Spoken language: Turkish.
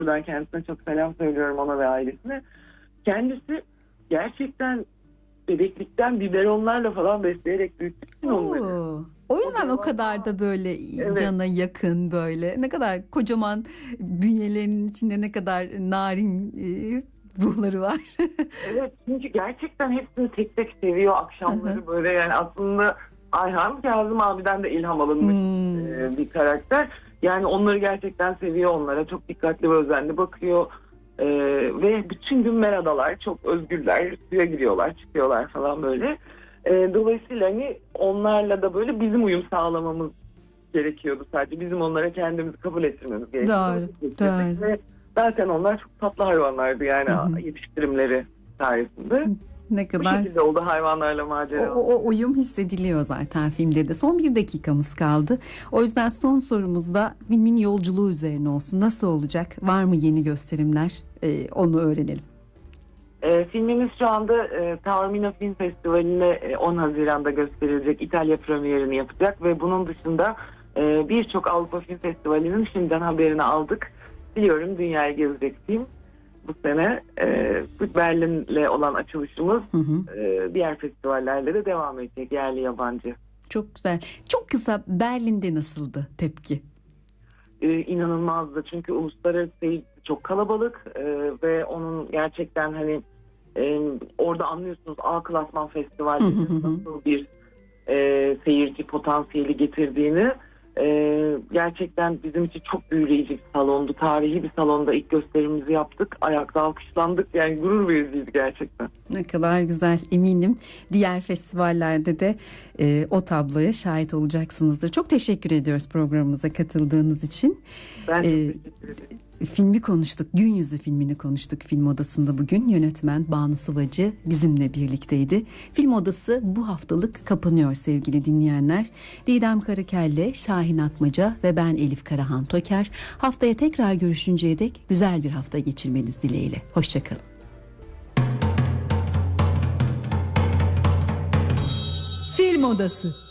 Buradan kendisine çok selam söylüyorum, ona ve ailesine. Kendisi gerçekten bebeklikten biberonlarla falan besleyerek büyüttü onları. O yüzden o devasa, kadar da böyle evet, cana yakın, böyle ne kadar kocaman bünyelerinin içinde ne kadar narin ruhları var. evet, çünkü gerçekten hepsini tek tek seviyor akşamları böyle, yani aslında Ayhan Kazım abiden de ilham alınmış bir karakter. Yani onları gerçekten seviyor, onlara çok dikkatli ve özenli bakıyor. Ve bütün gün meradalar, çok özgürler, suya giriyorlar, çıkıyorlar falan böyle. Dolayısıyla hani onlarla da böyle bizim uyum sağlamamız gerekiyordu sadece. Bizim onlara kendimizi kabul ettirmemiz gerekiyordu. Doğru, doğru. Ve zaten onlar çok tatlı hayvanlardı yani, Hı hı. yetiştirimleri sayesinde. Ne Bu kadar şekilde oldu hayvanlarla macera. o uyum hissediliyor zaten filmde de. Son bir dakikamız kaldı. O yüzden son sorumuz da filmin yolculuğu üzerine olsun. Nasıl olacak? Var mı yeni gösterimler? Onu öğrenelim. Filmimiz şu anda Taormina Film Festivali'ne 10 Haziran'da gösterilecek, İtalya premierini yapacak ve bunun dışında birçok Avrupa Film Festivali'nin şimdiden haberini aldık. Biliyorum, dünyayı gezecek film bu sene. Berlin'le olan açılışımız diğer festivallerle de devam edecek, yerli yabancı. Çok güzel. Çok kısa, Berlin'de nasıldı tepki? İnanılmazdı, çünkü uluslararası seyirci çok kalabalık ve onun gerçekten hani orada anlıyorsunuz A klasman festivallerinin nasıl bir seyirci potansiyeli getirdiğini. Gerçekten bizim için çok büyüleyici bir salondu. Tarihi bir salonda ilk gösterimimizi yaptık. Ayakta alkışlandık. Yani gurur vericiydi gerçekten. Ne kadar güzel, eminim. Diğer festivallerde de o tabloya şahit olacaksınızdır. Çok teşekkür ediyoruz programımıza katıldığınız için. Ben çok teşekkür ederim. Filmi konuştuk. Gün Yüzü filmini konuştuk Film Odası'nda bugün. Yönetmen Banu Sıvacı bizimle birlikteydi. Film Odası bu haftalık kapanıyor sevgili dinleyenler. Didem Karakelle, Şahin Atmaca ve ben Elif Karahan Toker. Haftaya tekrar görüşünceye dek güzel bir hafta geçirmeniz dileğiyle. Hoşçakalın. Film Odası.